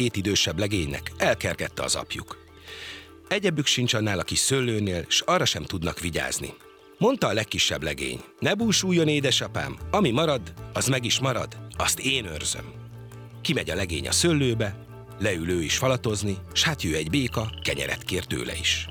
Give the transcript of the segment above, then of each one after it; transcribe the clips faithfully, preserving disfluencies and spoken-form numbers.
Két idősebb legénynek elkergette az apjuk. Egyebük sincs annál a kis szőlőnél, s arra sem tudnak vigyázni. Mondta a legkisebb legény: ne búsuljon, édesapám, ami marad, az meg is marad, azt én őrzöm. Kimegy a legény a szőlőbe, leül ő is falatozni, s hát jő egy béka, kenyeret kér tőle is.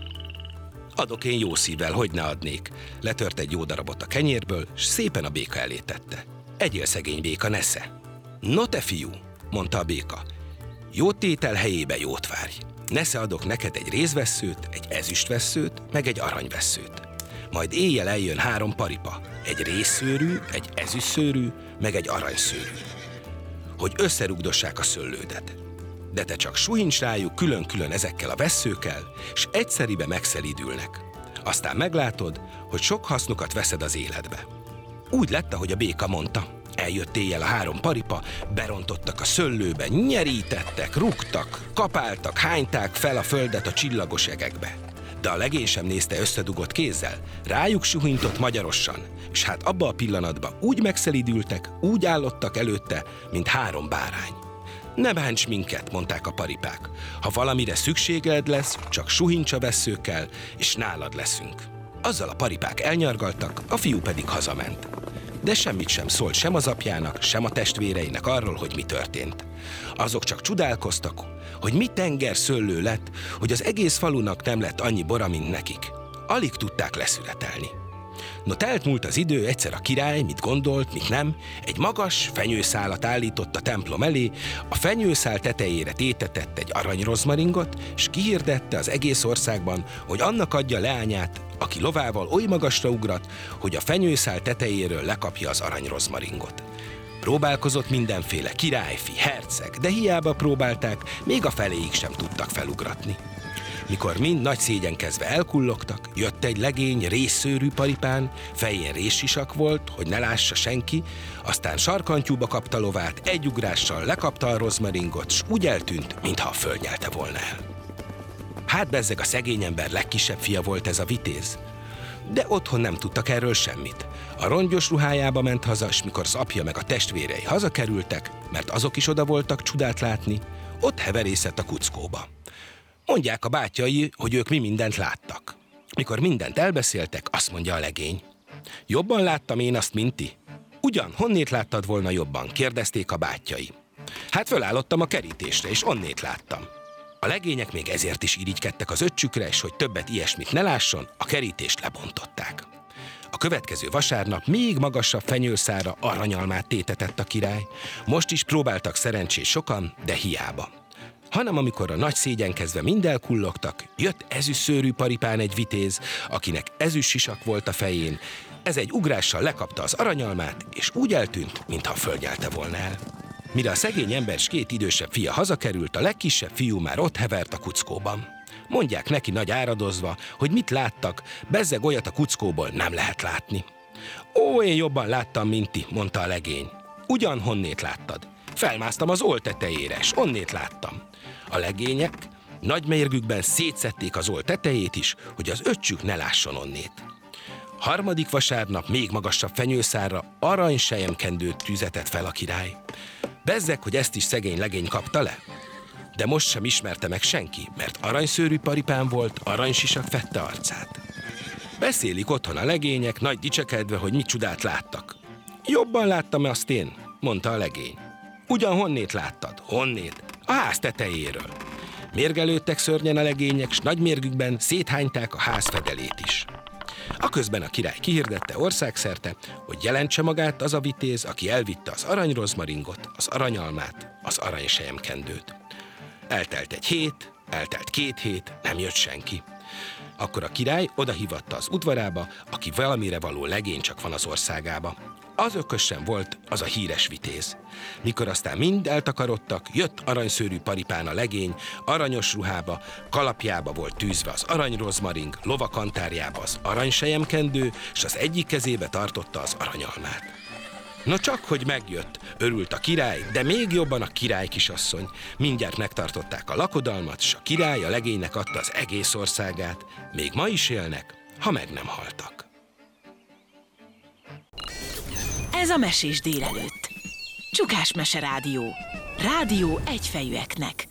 Adok én jó szívvel, hogy ne adnék. Letört egy jó darabot a kenyérből, s szépen a béka elé tette. Egyél, szegény béka, nesze. No te fiú, mondta a béka, jó tétel helyébe jót várj. Nesze adok neked egy rézvesszőt, egy ezüstvesszőt, meg egy aranyvesszőt. Majd éjjel eljön három paripa, egy rézszőrű, egy ezüstszőrű, meg egy aranyszőrű, hogy összerugdossák a szőlődet. De te csak suhincs rájuk külön-külön ezekkel a vesszőkkel, s egyszeribe megszelídülnek. Aztán meglátod, hogy sok hasznukat veszed az életbe. Úgy lett, ahogy a béka mondta. Eljött éjjel a három paripa, berontottak a szőlőbe, nyerítettek, rúgtak, kapáltak, hányták fel a földet a csillagos egekbe. De a legény sem nézte összedugott kézzel, rájuk suhintott magyarosan, s hát abba a pillanatban úgy megszelídültek, úgy állottak előtte, mint három bárány. Ne bánts minket, mondták a paripák, ha valamire szükséged lesz, csak suhincs a vesszőkkel, és nálad leszünk. Azzal a paripák elnyargaltak, a fiú pedig hazament. De semmit sem szólt sem az apjának, sem a testvéreinek arról, hogy mi történt. Azok csak csodálkoztak, hogy mi tenger szőlő lett, hogy az egész falunak nem lett annyi bora, mint nekik. Alig tudták leszületelni. No, telt múlt az idő, egyszer a király, mit gondolt, mit nem, egy magas fenyőszálat állított a templom elé, a fenyőszál tetejére tétetett egy aranyrozmaringot, s kihirdette az egész országban, hogy annak adja leányát, aki lovával oly magasra ugrat, hogy a fenyőszál tetejéről lekapja az aranyrozmaringot. Próbálkozott mindenféle királyfi, herceg, de hiába próbálták, még a feléig sem tudtak felugratni. Mikor mind nagy szégyenkezve elkullogtak, jött egy legény rézszőrű paripán, fején rézsisak volt, hogy ne lássa senki, aztán sarkantyúba kapta lovát, egy ugrással lekapta a rozmaringot, s úgy eltűnt, mintha fölnyelte volna el. Hát bezzeg a szegény ember legkisebb fia volt ez a vitéz. De otthon nem tudtak erről semmit. A rongyos ruhájába ment haza, s mikor az apja meg a testvérei hazakerültek, mert azok is oda voltak csodát látni, ott heverészett a kuckóba. Mondják a bátyai, hogy ők mi mindent láttak. Mikor mindent elbeszéltek, azt mondja a legény: jobban láttam én azt, mint ti? Ugyan, honnét láttad volna jobban? Kérdezték a bátyai. Hát fölállottam a kerítésre, és onnét láttam. A legények még ezért is irigykedtek az öccsükre, és hogy többet ilyesmit ne lásson, a kerítést lebontották. A következő vasárnap még magasabb fenyőszálra aranyalmát tétetett a király. Most is próbáltak szerencsés sokan, de hiába. Hanem amikor a nagy szégyenkezve mind elkullogtak, jött ezüstszőrű paripán egy vitéz, akinek ezüstsisak volt a fején. Ez egy ugrással lekapta az aranyalmát, és úgy eltűnt, mintha fölnyelte volna el. Mire a szegény ember s két idősebb fia hazakerült, a legkisebb fiú már ott hevert a kuckóban. Mondják neki nagy áradozva, hogy mit láttak, bezzeg olyat a kuckóból nem lehet látni. Ó, én jobban láttam, mint ti, mondta a legény. Ugyan, honnét láttad? Felmásztam az oll tetejére, s onnét láttam. A legények nagy mérgükben szétszették az oll tetejét is, hogy az öccsük ne lásson onnét. Harmadik vasárnap még magasabb fenyőszálra aranyselyemkendőt tüzetett fel a király. Bezzeg, hogy ezt is szegény legény kapta le. De most sem ismerte meg senki, mert aranyszőrű paripán volt, aranysisak fette arcát. Beszélik otthon a legények, nagy dicsekedve, hogy mit csodát láttak. Jobban láttam azt én, mondta a legény. Ugyan, honnét láttad? Honnét? A ház tetejéről. Mérgelődtek szörnyen a legények, s nagy mérgükben széthányták a ház fedelét is. Aközben a király kihirdette országszerte, hogy jelentse magát az a vitéz, aki elvitte az aranyrozmaringot, az aranyalmát, az aranyselyemkendőt. Eltelt egy hét, eltelt két hét, nem jött senki. Akkor a király odahívatta az udvarába, aki valamire való legény csak van az országába. Az ökös sem volt az a híres vitéz. Mikor aztán mind eltakarodtak, jött aranyszőrű paripán a legény, aranyos ruhába, kalapjába volt tűzve az aranyrozmaring, lovakantárjába az aranyselyemkendő, s az egyik kezébe tartotta az aranyalmát. No csak, hogy megjött, örült a király, de még jobban a király kisasszony. Mindjárt megtartották a lakodalmat, s a király a legénynek adta az egész országát. Még ma is élnek, ha meg nem haltak. Ez a Mesés délelőtt. Csukás Mese Rádió. Rádió egyfejűeknek.